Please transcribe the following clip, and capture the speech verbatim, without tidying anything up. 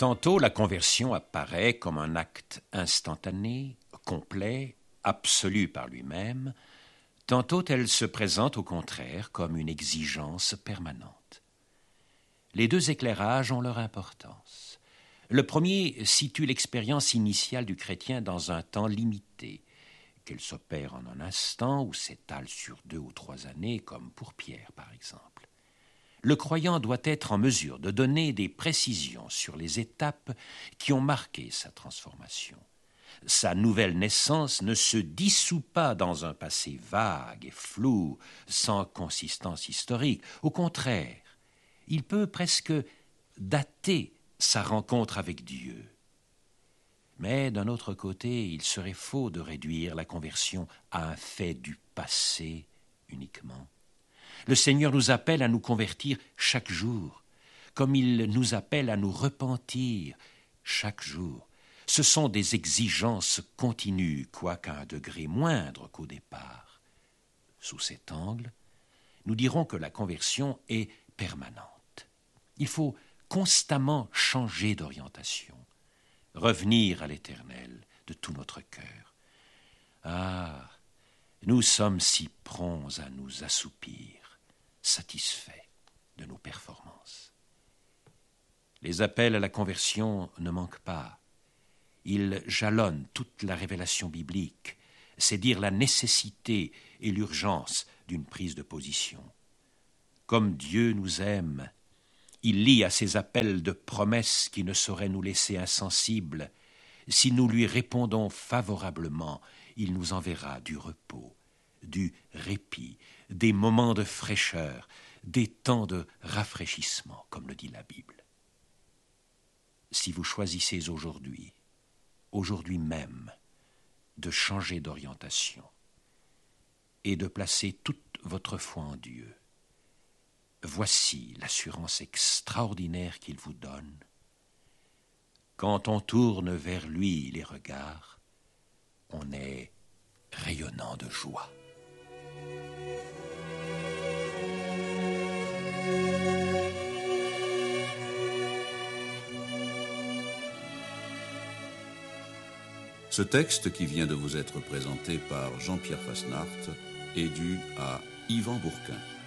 Tantôt, la conversion apparaît comme un acte instantané, complet, absolu par lui-même. Tantôt, elle se présente au contraire comme une exigence permanente. Les deux éclairages ont leur importance. Le premier situe l'expérience initiale du chrétien dans un temps limité, qu'elle s'opère en un instant ou s'étale sur deux ou trois années, comme pour Pierre par exemple. Le croyant doit être en mesure de donner des précisions sur les étapes qui ont marqué sa transformation. Sa nouvelle naissance ne se dissout pas dans un passé vague et flou, sans consistance historique. Au contraire, il peut presque dater sa rencontre avec Dieu. Mais d'un autre côté, il serait faux de réduire la conversion à un fait du passé uniquement. Le Seigneur nous appelle à nous convertir chaque jour, comme il nous appelle à nous repentir chaque jour. Ce sont des exigences continues, quoiqu'à un degré moindre qu'au départ. Sous cet angle, nous dirons que la conversion est permanente. Il faut constamment changer d'orientation, revenir à l'Éternel de tout notre cœur. Ah, nous sommes si prompts à nous assoupir, satisfaits de nos performances. Les appels à la conversion ne manquent pas. Ils jalonnent toute la révélation biblique. C'est dire la nécessité et l'urgence d'une prise de position. Comme Dieu nous aime, il lie à ces appels de promesses qui ne sauraient nous laisser insensibles. Si nous lui répondons favorablement, il nous enverra du repos, du répit, des moments de fraîcheur, des temps de rafraîchissement, comme le dit la Bible. Si vous choisissez aujourd'hui, aujourd'hui même, de changer d'orientation et de placer toute votre foi en Dieu, voici l'assurance extraordinaire qu'il vous donne. Quand on tourne vers lui les regards, on est rayonnant de joie. Ce texte qui vient de vous être présenté par Jean-Pierre Fasnacht est dû à Yvan Bourquin.